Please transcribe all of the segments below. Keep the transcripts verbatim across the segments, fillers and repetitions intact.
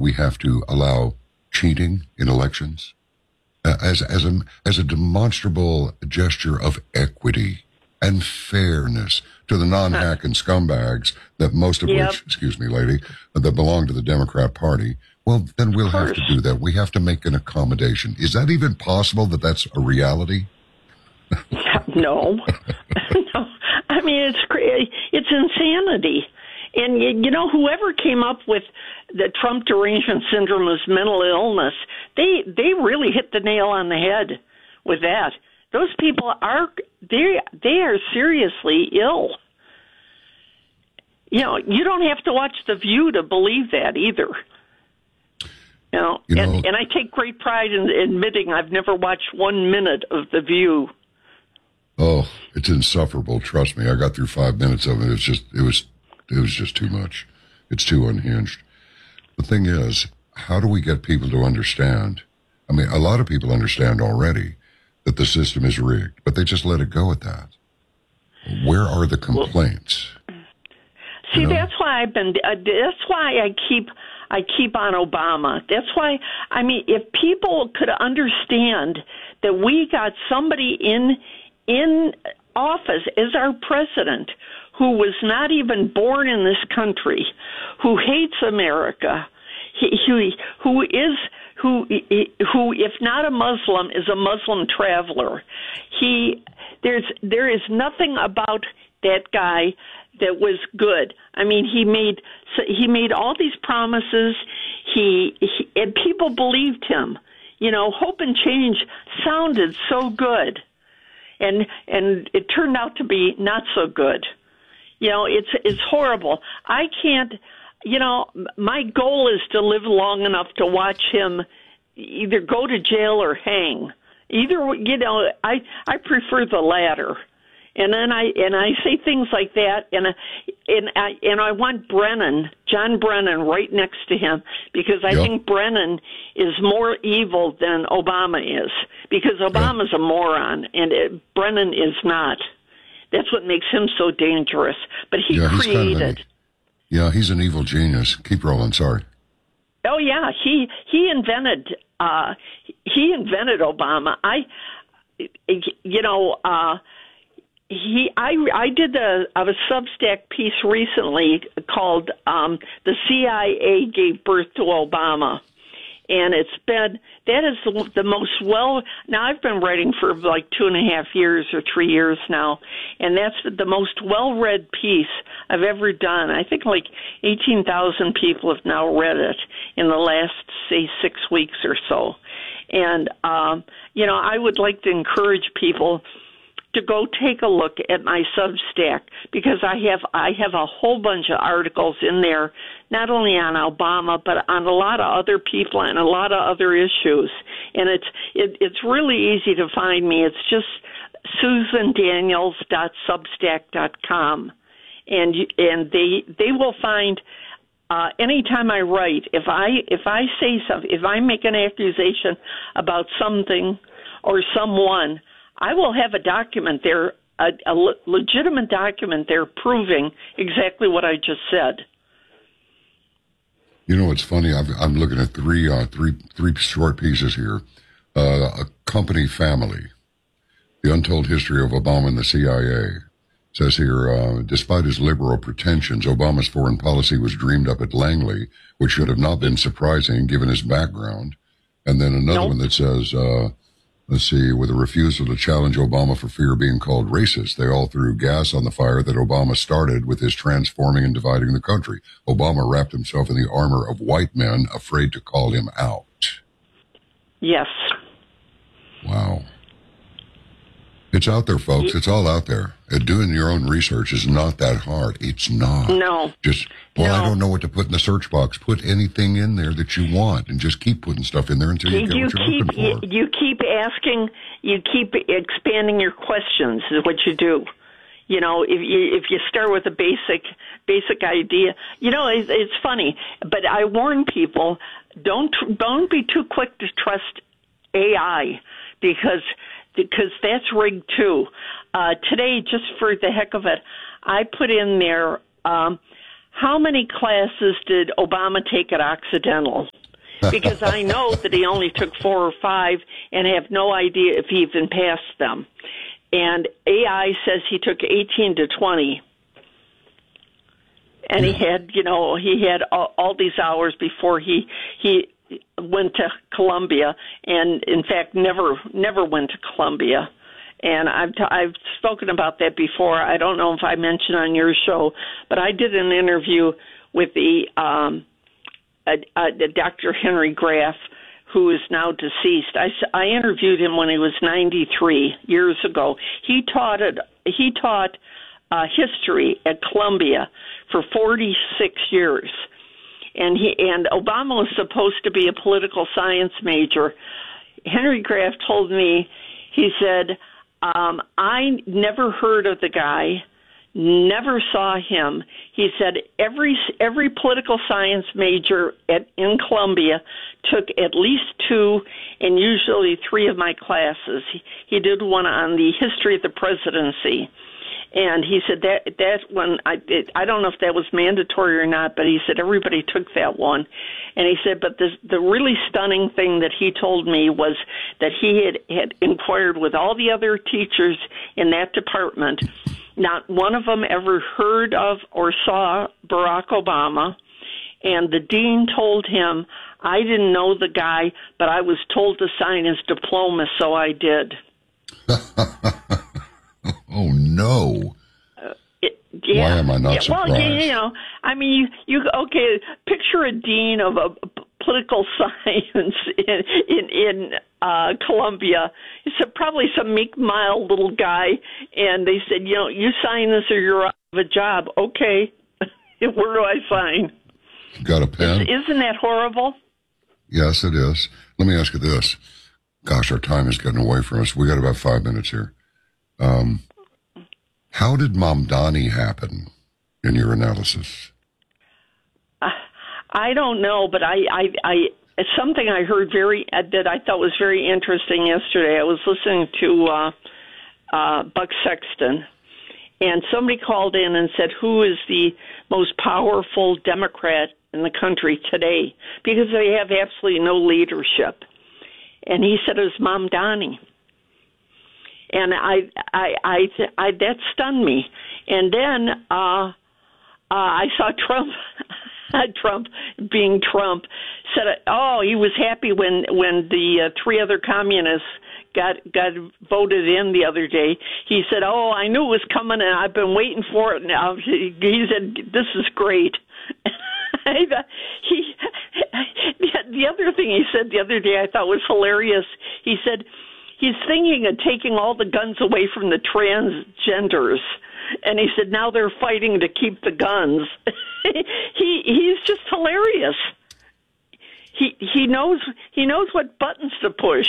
we have to allow cheating in elections uh, as as a as a demonstrable gesture of equity and fairness to the non-hacking scumbags that most of Yep. which, excuse me, lady, that belong to the Democrat Party? Well, then we'll have to do that. We have to make an accommodation. Is that even possible that that's a reality? No. No. I mean, it's cra- it's insanity. And, you, you know, whoever came up with the Trump derangement syndrome as mental illness, they they really hit the nail on the head with that. Those people are, they they are seriously ill. You know, you don't have to watch The View to believe that either. You know, You know- and, and I take great pride in admitting I've never watched one minute of The View. Oh, it's insufferable. Trust me. I got through five minutes of it. It's just, it was, it was just too much. It's too unhinged. The thing is, how do we get people to understand? I mean, a lot of people understand already that the system is rigged, but they just let it go at that. Where are the complaints? See, You know? that's why I've been. Uh, that's why I keep. I keep on Obama. That's why. I mean, if people could understand that we got somebody in in office as our president who was not even born in this country, who hates America, he, he, who is who who if not a Muslim is a Muslim traveler. He there's there is nothing about that guy that was good. I mean, he made he made all these promises. He, he and people believed him. You know, hope and change sounded so good, and and it turned out to be not so good. You know, it's it's horrible. I can't. You know, my goal is to live long enough to watch him either go to jail or hang. Either, you know, I I prefer the latter. And then I and I say things like that, and and I and I want Brennan, John Brennan, right next to him, because I Yep. think Brennan is more evil than Obama is, because Obama's a moron and it, Brennan is not. That's what makes him so dangerous. But he Yeah, he's kind of created. an- Yeah, he's an evil genius. Keep rolling. Sorry. Oh yeah, he he invented uh, he invented Obama. I, you know. Uh, He, I, I did a, a Substack piece recently called um, "The C I A Gave Birth to Obama," and it's been that is the, the most well. Now I've been writing for like two and a half years or three years now, and that's the most well-read piece I've ever done. I think like eighteen thousand people have now read it in the last say six weeks or so, and um, you know I would like to encourage people to go take a look at my Substack, because I have I have a whole bunch of articles in there, not only on Obama but on a lot of other people and a lot of other issues. And it's it, it's really easy to find me. It's just susan daniels dot substack dot com, and you, and they they will find. Uh, anytime I write, if I if I say something, if I make an accusation about something or someone, I will have a document there, a, a le- legitimate document there proving exactly what I just said. You know what's funny? I've, I'm looking at three, uh, three, three short pieces here. Uh, a company family, the untold history of Obama and the C I A. Says here, uh, despite his liberal pretensions, Obama's foreign policy was dreamed up at Langley, which should have not been surprising given his background. And then another Nope. one that says, uh, let's see, with a refusal to challenge Obama for fear of being called racist, they all threw gas on the fire that Obama started with his transforming and dividing the country. Obama wrapped himself in the armor of white men, afraid to call him out. Yes. Wow. It's out there, folks. It's all out there. And doing your own research is not that hard. It's not. No. Just, well, No. I don't know what to put in the search box. Put anything in there that you want and just keep putting stuff in there until you, You, get you what you're keep looking you, for. you keep asking, you keep expanding your questions is what you do. You know, if you if you start with a basic basic idea, you know, it's, it's funny, but I warn people, don't don't be too quick to trust A I, because because that's rigged too. Uh, today, just for the heck of it, I put in there, um, how many classes did Obama take at Occidental? Because I know that he only took four or five and have no idea if he even passed them. And A I says he took eighteen to twenty. And he had, you know, he had all, all these hours before he he went to Columbia, and in fact, never never went to Columbia. And I've t- I've spoken about that before. I don't know if I mentioned on your show, but I did an interview with the um, uh, uh, Doctor Henry Graff, who is now deceased. I, I interviewed him when he was ninety-three years ago. He taught it. He taught uh, history at Columbia for forty-six years, and he and Obama was supposed to be a political science major. Henry Graff told me, he said, um, I never heard of the guy, never saw him. He said every every political science major at in Columbia took at least two and usually three of my classes. He, he did one on the history of the presidency. And he said that that one, I it, I don't know if that was mandatory or not, but he said everybody took that one. And he said, but the the really stunning thing that he told me was that he had, had inquired with all the other teachers in that department. Not one of them ever heard of or saw Barack Obama. And the dean told him, I didn't know the guy, but I was told to sign his diploma, so I did. Oh, no. Uh, it, yeah. Why am I not yeah, surprised? Well, you, you know, I mean, you, you okay, picture a dean of a political science in in, in uh, Columbia. He's a, probably some meek, mild little guy, and they said, you know, you sign this or you're out of a job. Okay, where do I sign? Got a pen? Is, isn't that horrible? Yes, it is. Let me ask you this. Gosh, our time is getting away from us. We got about five minutes here. Um, how did Mamdani happen in your analysis? Uh, I don't know, but I, I, I, it's something I heard very uh, that I thought was very interesting yesterday. I was listening to uh, uh, Buck Sexton, and somebody called in and said, "Who is the most powerful Democrat in the country today?" Because they have absolutely no leadership. And he said it was Mamdani. And I, I, I, I, that stunned me. And then uh, uh, I saw Trump, Trump being Trump, said, "Oh, he was happy when when the uh, three other communists got got voted in the other day." He said, "Oh, I knew it was coming, and I've been waiting for it." Now he, he said, "This is great." he, the other thing he said the other day I thought was hilarious. He said, he's thinking of taking all the guns away from the transgenders. And he said, now they're fighting to keep the guns. he he's just hilarious. He he knows he knows what buttons to push.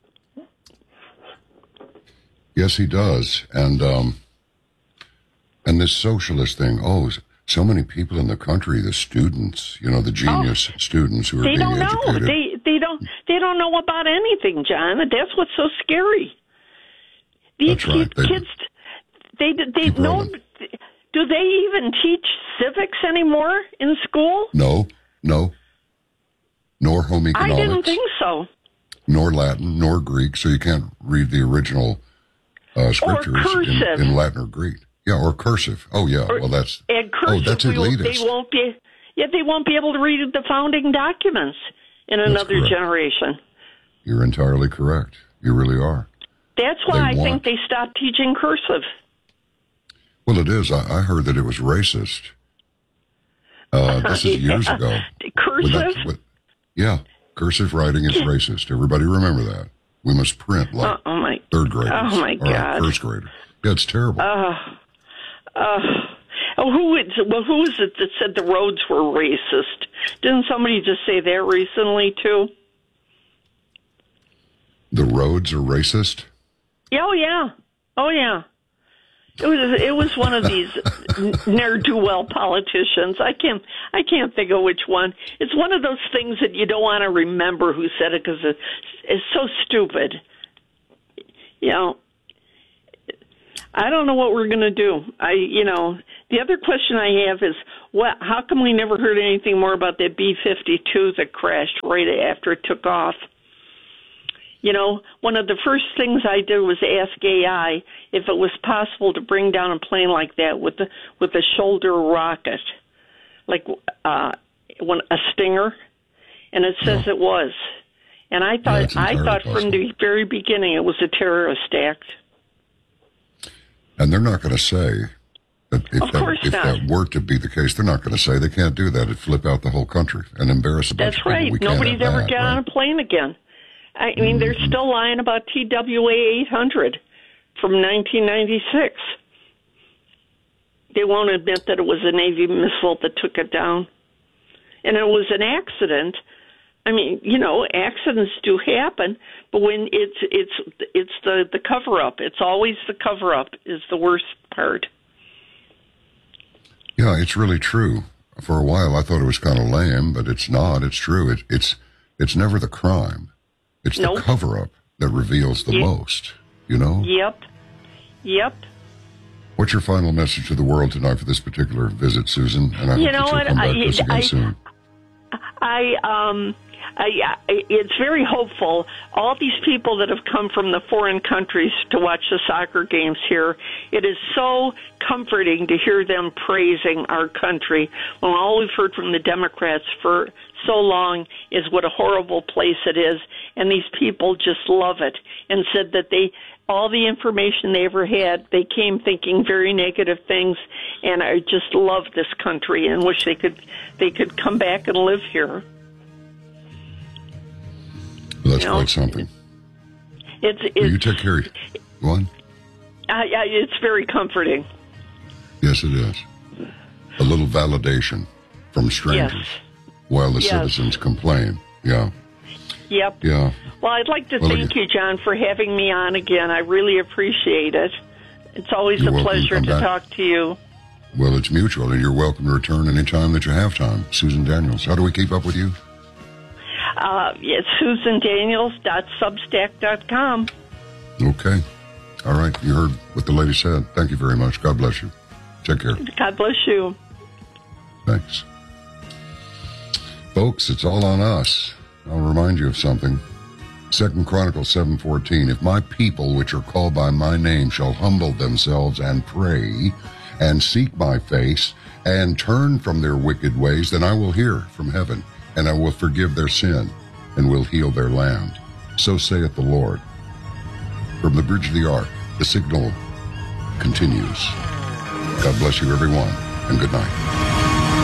Yes, he does. And um and this socialist thing, oh, so many people in the country, the students, you know, the genius oh, students who are being educated. They educated. don't know. They they don't they don't know about anything, John. That's what's so scary. These That's right. They, kids, they they know. Do they even teach civics anymore in school? No, no. Nor home economics. I didn't think so. Nor Latin, nor Greek, so you can't read the original uh, scriptures in, in Latin or Greek. Yeah, or cursive. Oh, yeah. Or, well, that's and cursive, oh, that's elitist. They won't be. Yeah, they won't be able to read the founding documents in another correct. generation. You're entirely correct. You really are. That's why they I want, think they stopped teaching cursive. Well, it is. I, I heard that it was racist. Uh, this is yeah. years ago. Cursive? That, with, yeah, cursive writing is racist. Everybody remember that. We must print like oh, oh my, third graders. Oh, my or God. First graders. Yeah, it's terrible. Uh, uh, oh, who is, well, who is it that said the roads were racist? Didn't somebody just say that recently, too? The roads are racist? Oh, yeah. Oh, yeah. It was it was one of these ne'er-do-well politicians. I can't I can't think of which one. It's one of those things that you don't want to remember who said it because it's, it's so stupid. You know, I don't know what we're going to do. I you know the other question I have is, what? How come we never heard anything more about that B fifty-two that crashed right after it took off? You know, one of the first things I did was ask A I if it was possible to bring down a plane like that with the, with a shoulder rocket, like uh, when, a Stinger, and it says No. it was. And I thought, Yeah, I thought possible. from the very beginning it was a terrorist act. And they're not going to say that if, Of that, course if not. that were to be the case, they're not going to say they can't do that. It'd flip out the whole country and embarrass a bunch That's of people. right. We can't Nobody's have ever that, got on a right? plane again. I mean, they're still lying about T W A eight hundred from nineteen ninety-six. They won't admit that it was a Navy missile that took it down. And it was an accident. I mean, you know, accidents do happen, but when it's it's it's the, the cover-up. It's always the cover-up is the worst part. Yeah, it's really true. For a while, I thought it was kind of lame, but it's not. It's true. It, it's it's never the crime. It's Nope. the cover-up that reveals the Yep. most, you know? Yep. Yep. What's your final message to the world tonight for this particular visit, Susan? And I You hope know that what? you'll come back I- to us again I- soon. I um I, I, it's very hopeful. All these people that have come from the foreign countries to watch the soccer games here, it is so comforting to hear them praising our country when all we've heard from the Democrats for so long is what a horrible place it is, and these people just love it and said that they all the information they ever had, they came thinking very negative things, and I just love this country and wish they could they could come back and live here. Well, that's you know, quite something. It's Well, it's you take care. Go on. I, I, it's very comforting. Yes, it is. A little validation from strangers Yes. while the Yes. citizens complain. Yeah, Yep. yeah. Well, I'd like to Well, thank again- you, John, for having me on again. I really appreciate it. It's always You're a welcome. pleasure Come to back. talk to you. Well, it's mutual, and you're welcome to return anytime that you have time. Susan Daniels, how do we keep up with you? Uh, it's susan daniels dot substack dot com. Okay. All right. You heard what the lady said. Thank you very much. God bless you. Take care. God bless you. Thanks. Folks, it's all on us. I'll remind you of something. Second Chronicles seven fourteen. If my people, which are called by my name, shall humble themselves and pray and seek my face and turn from their wicked ways, then I will hear from heaven and I will forgive their sin and will heal their land. So saith the Lord. From the bridge of the ark, the signal continues. God bless you, everyone, and good night.